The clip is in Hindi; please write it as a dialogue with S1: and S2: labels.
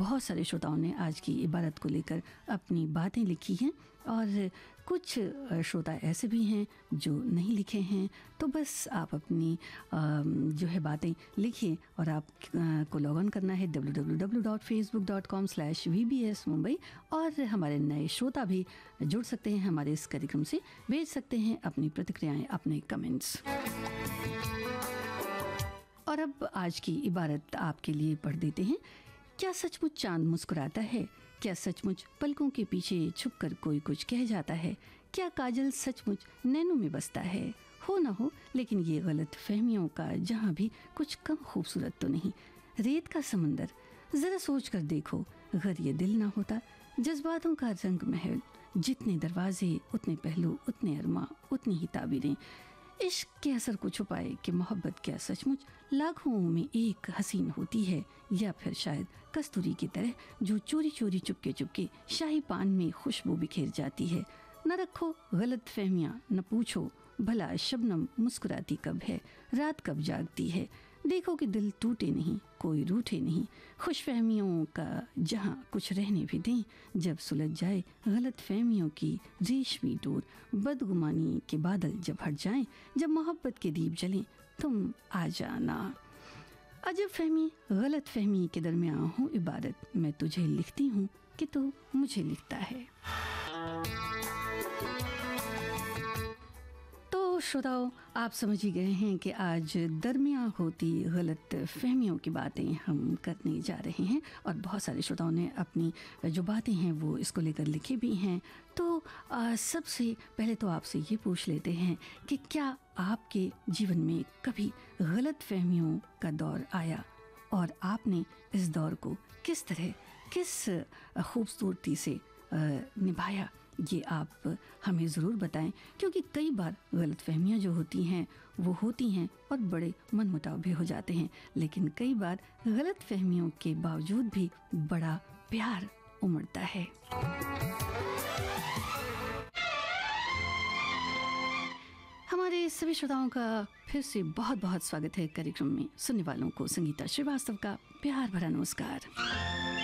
S1: बहुत सारे श्रोताओं ने आज की इबारत को लेकर अपनी बातें लिखी हैं और कुछ श्रोता ऐसे भी हैं जो नहीं लिखे हैं। तो बस आप अपनी जो है बातें लिखिए और आप को लॉग ऑन करना है www.facebook.com/VBS Mumbai। और हमारे नए श्रोता भी जुड़ सकते हैं हमारे इस कार्यक्रम से, भेज सकते हैं अपनी प्रतिक्रियाएं, अपने कमेंट्स। और अब आज की इबारत आपके लिए पढ़ देते हैं। क्या सचमुच चांद मुस्कुराता है? क्या सचमुच पलकों के पीछे छुपकर कोई कुछ कह जाता है? क्या काजल सचमुच नैनों में बसता है? हो ना हो, लेकिन ये गलत फहमियों का जहाँ भी कुछ कम खूबसूरत तो नहीं। रेत का समंदर, जरा सोच कर देखो, अगर ये दिल ना होता। जज्बातों का रंग महल, जितने दरवाजे उतने पहलू, उतने अरमा, उतनी ही ताबीरें। इश्क के असर को छुपाए कि मोहब्बत क्या सचमुच लाखों में एक हसीन होती है, या फिर शायद कस्तूरी की तरह जो चोरी चोरी चुपके चुपके शाही पान में खुशबू बिखेर जाती है। न रखो गलत फहमियाँ, न पूछो भला शबनम मुस्कुराती कब है, रात कब जागती है। देखो कि दिल टूटे नहीं, कोई रूठे नहीं। खुशफहमियों का जहाँ कुछ रहने भी दें, जब सुलझ जाए गलत फहमियों की रेशमी डोर, बदगुमानी के बादल जब हट जाएं, जब मोहब्बत के दीप जलें, तुम आ जाना। अजब फहमी गलत फहमी के दरमियान हूँ इबारत, मैं तुझे लिखती हूँ कि तू मुझे लिखता है। श्रोताओं, आप समझ ही गए हैं कि आज दरमियाँ होती गलत फहमियों की बातें हम करने जा रहे हैं और बहुत सारे श्रोताओं ने अपनी जो बातें हैं वो इसको लेकर लिखी भी हैं। तो सबसे पहले तो आपसे ये पूछ लेते हैं कि क्या आपके जीवन में कभी गलत फहमियों का दौर आया और आपने इस दौर को किस तरह, किस खूबसूरती से निभाया? ये आप हमें ज़रूर बताएं, क्योंकि कई बार गलतफहमियां जो होती हैं वो होती हैं और बड़े मनमुटाव भी हो जाते हैं, लेकिन कई बार गलतफहमियों के बावजूद भी बड़ा प्यार उमड़ता है। हमारे सभी श्रोताओं का फिर से बहुत बहुत स्वागत है कार्यक्रम में। सुनने वालों को संगीता श्रीवास्तव का प्यार भरा नमस्कार।